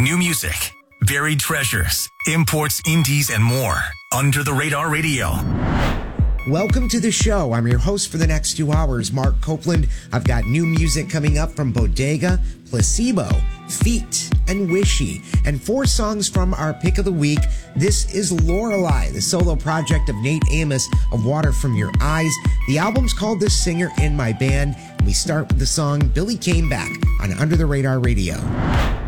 New music, buried treasures, imports, indies, and more. Under the Radar Radio. Welcome to the show. I'm your host for the next 2 hours, Mark Copeland. I've got new music coming up from Bodega, Placebo, Feet, and Wishy, and 4 songs from our pick of the week. This is Lorelei, the solo project of Nate Amos of Water From Your Eyes. The album's called The Singer in My Band. We start with the song Billy Came Back on Under the Radar Radio.